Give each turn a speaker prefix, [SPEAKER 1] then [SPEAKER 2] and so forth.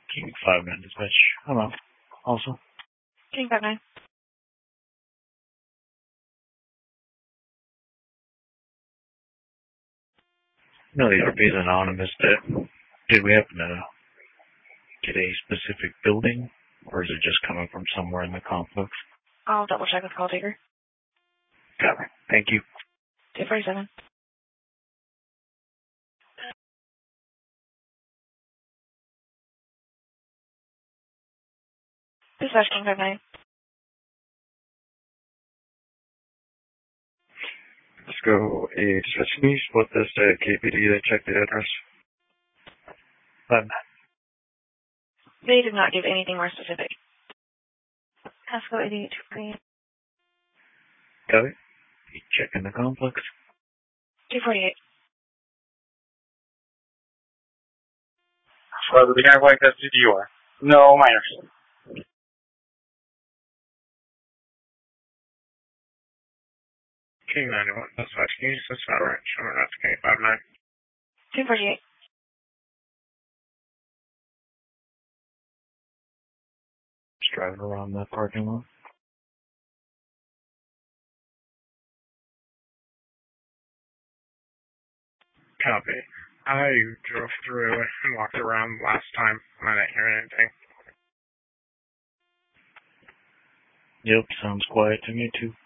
[SPEAKER 1] King 5-9 dispatch. Hello. Also.
[SPEAKER 2] King 5-9.
[SPEAKER 1] No, the RP is anonymous. Did we happen to get a specific building, or is it just coming from somewhere in the complex?
[SPEAKER 2] I'll double check with call taker.
[SPEAKER 1] Got it. Thank you.
[SPEAKER 2] 247. Dispatch King 5-9.
[SPEAKER 3] Let's go a dispatch. Can you split this to KPD to check the address?
[SPEAKER 1] 5-9.
[SPEAKER 2] They did not give anything more specific. Pasco 88
[SPEAKER 1] Got it. Checking the complex.
[SPEAKER 2] 248.
[SPEAKER 4] Whether the guy like us did you are. No minors.
[SPEAKER 3] King 91, dispatch. Can you use this not right? Show that's King 5-9.
[SPEAKER 2] 248.
[SPEAKER 1] Just driving around that parking lot.
[SPEAKER 3] Copy. I drove through and walked around last time, and I didn't hear anything.
[SPEAKER 1] Yep, sounds quiet to me too.